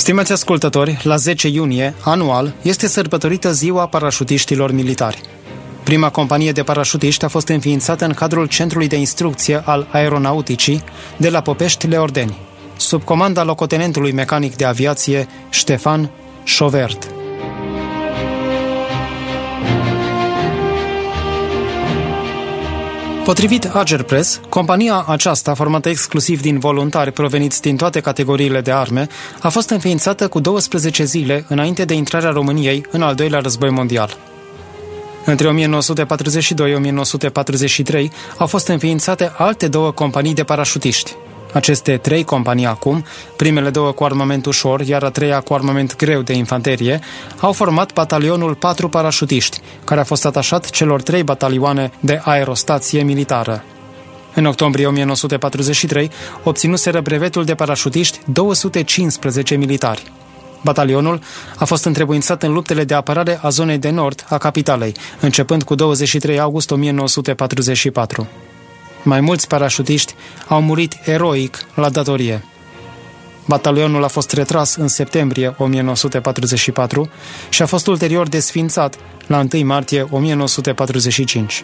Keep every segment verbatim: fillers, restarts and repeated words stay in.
Stimați ascultători, la zece iunie, anual, este sărbătorită Ziua Parașutiștilor Militari. Prima companie de parașutiști a fost înființată în cadrul Centrului de Instrucție al Aeronauticii de la Popești-Leordeni, sub comanda locotenentului mecanic de aviație Ștefan Șovert. Potrivit Agerpres, compania aceasta, formată exclusiv din voluntari proveniți din toate categoriile de arme, a fost înființată cu douăsprezece zile înainte de intrarea României în al doilea război mondial. Între o mie nouă sute patruzeci și doi - o mie nouă sute patruzeci și trei au fost înființate alte două companii de parașutiști. Aceste trei companii acum, primele două cu armament ușor, iar a treia cu armament greu de infanterie, au format batalionul patru parașutiști, care a fost atașat celor trei batalioane de aerostație militară. În octombrie o mie nouă sute patruzeci și trei obținuseră brevetul de parașutiști două sute cincisprezece militari. Batalionul a fost întrebuințat în luptele de apărare a zonei de nord a capitalei, începând cu douăzeci și trei august o mie nouă sute patruzeci și patru. Mai mulți parașutiști au murit eroic la datorie. Batalionul a fost retras în septembrie o mie nouă sute patruzeci și patru și a fost ulterior desființat la întâi martie o mie nouă sute patruzeci și cinci.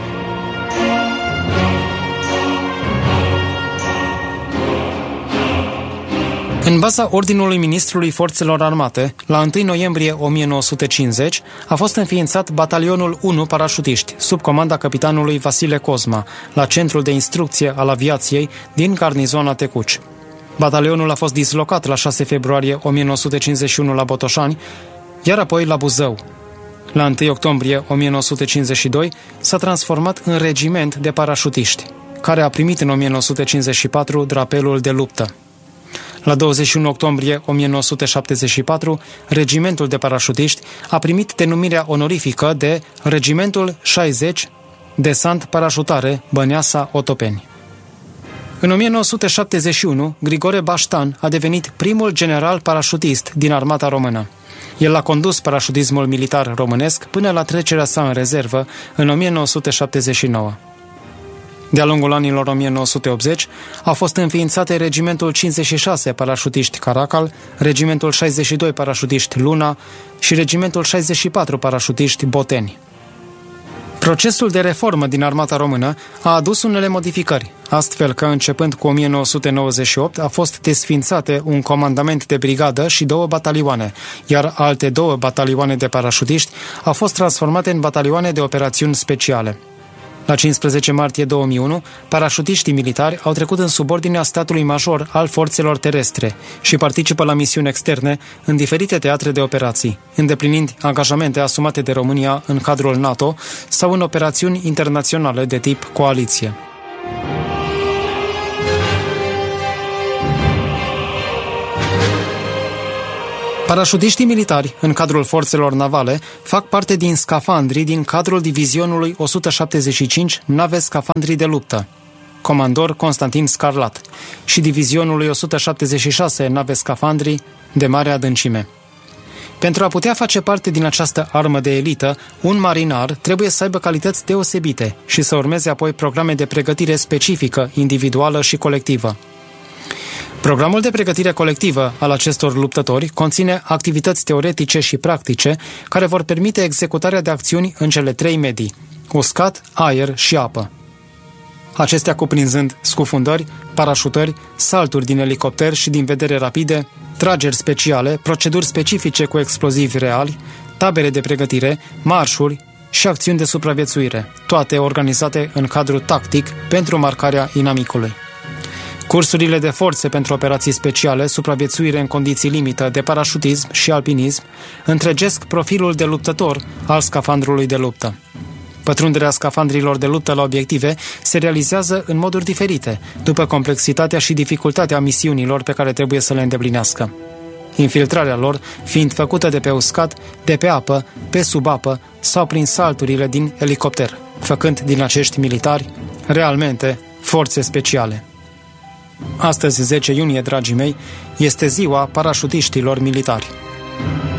În baza Ordinului Ministrului Forțelor Armate, la întâi noiembrie o mie nouă sute cincizeci, a fost înființat Batalionul unu Parașutiști, sub comanda capitanului Vasile Cosma, la Centrul de Instrucție al Aviației din garnizona Tecuci. Batalionul a fost dislocat la șase februarie o mie nouă sute cincizeci și unu la Botoșani, iar apoi la Buzău. La întâi octombrie o mie nouă sute cincizeci și doi s-a transformat în regiment de parașutiști, care a primit în o mie nouă sute cincizeci și patru drapelul de luptă. La douăzeci și unu octombrie o mie nouă sute șaptezeci și patru, regimentul de parașutiști a primit denumirea onorifică de Regimentul șaizeci Desant Parașutare Băneasa Otopeni. În o mie nouă sute șaptezeci și unu, Grigore Baștan a devenit primul general parașutist din armata română. El a condus parașutismul militar românesc până la trecerea sa în rezervă în o mie nouă sute șaptezeci și nouă. De-a lungul anilor o mie nouă sute optzeci au fost înființate Regimentul cincizeci și șase Parașutiști Caracal, Regimentul șaizeci și doi Parașutiști Luna și Regimentul șaizeci și patru Parașutiști Boteni. Procesul de reformă din armata română a adus unele modificări, astfel că începând cu o mie nouă sute nouăzeci și opt a fost desființate un comandament de brigadă și două batalioane, iar alte două batalioane de parașutiști au fost transformate în batalioane de operațiuni speciale. La cincisprezece martie două mii unu, parașutiștii militari au trecut în subordinea statului major al forțelor terestre și participă la misiuni externe în diferite teatre de operații, îndeplinind angajamente asumate de România în cadrul NATO sau în operațiuni internaționale de tip coaliție. Parașutiștii militari, în cadrul forțelor navale, fac parte din scafandrii din cadrul divizionului o sută șaptezeci și cinci Nave Scafandrii de Luptă, comandor Constantin Scarlat, și divizionului o sută șaptezeci și șase Nave Scafandrii de Mare Adâncime. Pentru a putea face parte din această armă de elită, un marinar trebuie să aibă calități deosebite și să urmeze apoi programe de pregătire specifică, individuală și colectivă. Programul de pregătire colectivă al acestor luptători conține activități teoretice și practice care vor permite executarea de acțiuni în cele trei medii: uscat, aer și apă. Acestea cuprinzând scufundări, parașutări, salturi din elicopter și din vedere rapide, trageri speciale, proceduri specifice cu explozivi reali, tabere de pregătire, marșuri și acțiuni de supraviețuire, toate organizate în cadru tactic pentru marcarea inamicului. Cursurile de forțe pentru operații speciale, supraviețuire în condiții limită de parașutism și alpinism întregesc profilul de luptător al scafandrului de luptă. Pătrunderea scafandrilor de luptă la obiective se realizează în moduri diferite, după complexitatea și dificultatea misiunilor pe care trebuie să le îndeplinească. Infiltrarea lor fiind făcută de pe uscat, de pe apă, pe sub apă sau prin salturile din elicopter, făcând din acești militari realmente forțe speciale. Astăzi, zece iunie, dragii mei, este ziua parașutiștilor militari.